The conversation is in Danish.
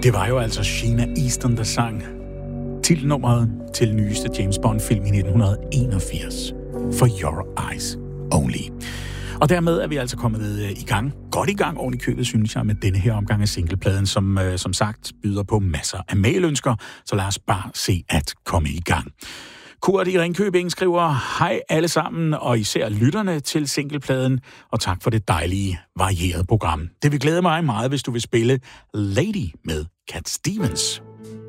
Det var jo altså Sheena Easton, der sang titelnummeret til den nyeste James Bond-film i 1981, For Your Eyes Only. Og dermed er vi altså kommet i gang, godt i gang oven i købet, synes jeg, med denne her omgang af singlepladen, som sagt byder på masser af mailønsker, så lad os bare se at komme i gang. Kurt i Ringkøbing skriver, hej alle sammen, og især lytterne til singlepladen, og tak for det dejlige, varierede program. Det vil glæde mig meget, hvis du vil spille Lady med Cat Stevens.